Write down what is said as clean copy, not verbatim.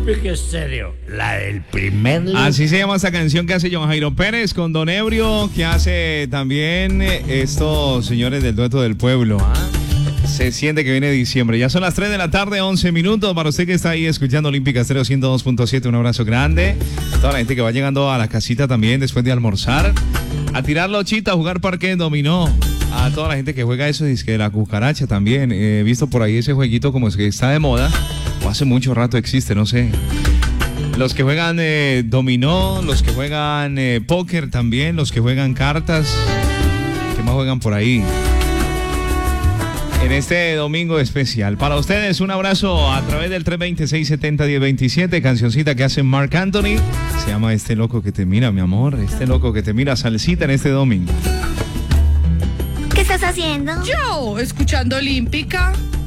Olímpica Estéreo, la del primer... Así se llama esta canción que hace John Jairo Pérez con Don Ebrio, que hace también estos señores del Dueto del Pueblo. Se siente que viene diciembre. Ya son las 3 de la tarde, 11 minutos. Para usted que está ahí escuchando Olímpica Estéreo 102.7, un abrazo grande. A toda la gente que va llegando a la casita también después de almorzar. A tirar lochita, a jugar parque dominó. A toda la gente que juega eso, dice que la cucaracha también. He visto por ahí ese jueguito como es que está de moda. O hace mucho rato existe, no sé. Los que juegan dominó, los que juegan póker también, los que juegan cartas. ¿Qué más juegan por ahí? En este domingo especial. Para ustedes, un abrazo a través del 320-670-1027, cancioncita que hace Marc Anthony. Se llama Este Loco que te mira, mi amor. Este Loco que te mira, salsita en este domingo. ¿Qué estás haciendo? Yo, escuchando Olímpica.